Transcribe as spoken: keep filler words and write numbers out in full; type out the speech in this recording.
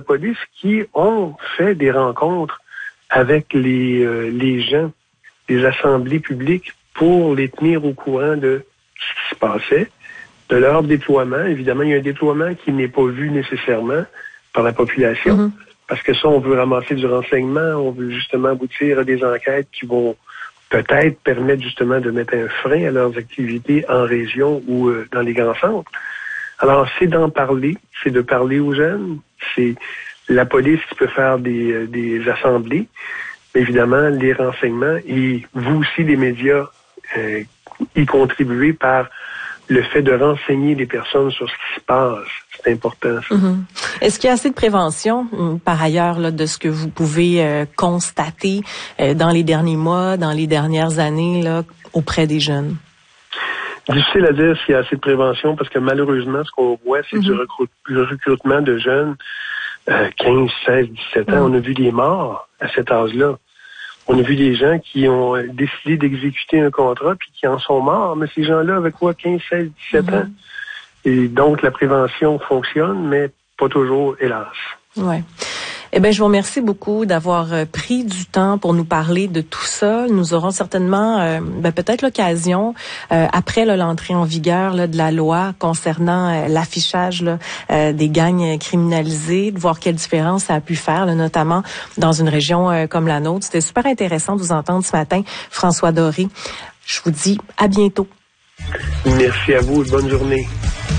police qui ont fait des rencontres avec les, euh, les gens des assemblées publiques pour les tenir au courant de ce qui se passait, de leur déploiement. Évidemment, il y a un déploiement qui n'est pas vu nécessairement par la population, mm-hmm. parce que ça, on veut ramasser du renseignement, on veut justement aboutir à des enquêtes qui vont peut-être permettre justement de mettre un frein à leurs activités en région ou euh, dans les grands centres. Alors, c'est d'en parler, c'est de parler aux jeunes, c'est la police qui peut faire des, euh, des assemblées, mais évidemment, les renseignements et vous aussi, les médias, euh, y contribuer par le fait de renseigner les personnes sur ce qui se passe. C'est important, ça. Mm-hmm. Est-ce qu'il y a assez de prévention, par ailleurs, là, de ce que vous pouvez euh, constater euh, dans les derniers mois, dans les dernières années, là, auprès des jeunes? Difficile à dire s'il y a assez de prévention, parce que malheureusement, ce qu'on voit, c'est mm-hmm. du, recrut- du recrutement de jeunes, euh, quinze, seize, dix-sept ans. Mm-hmm. On a vu des morts à cet âge-là. On a vu des gens qui ont décidé d'exécuter un contrat puis qui en sont morts, mais ces gens-là avaient quoi, quinze, seize, dix-sept mm-hmm. ans? Et donc, la prévention fonctionne, mais pas toujours, hélas. Ouais. Eh bien, je vous remercie beaucoup d'avoir euh, pris du temps pour nous parler de tout ça. Nous aurons certainement euh, ben, peut-être l'occasion, euh, après là, l'entrée en vigueur là, de la loi concernant euh, l'affichage là, euh, des gangs criminalisés, de voir quelle différence ça a pu faire, là, notamment dans une région euh, comme la nôtre. C'était super intéressant de vous entendre ce matin, François Doré. Je vous dis à bientôt. Merci à vous. Bonne journée.